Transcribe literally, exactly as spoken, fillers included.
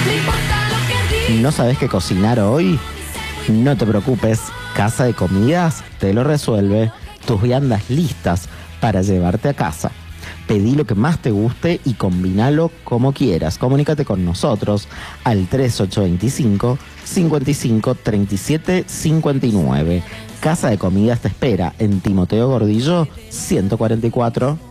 ¿No sabes qué cocinar hoy? No te preocupes, Casa de Comidas te lo resuelve. Tus viandas listas para llevarte a casa. Pedí lo que más te guste y combinalo como quieras. Comunícate con nosotros al tres ocho dos cinco, cinco cinco, tres siete cinco nueve. Casa de Comidas te espera en Timoteo Gordillo ciento cuarenta y cuatro.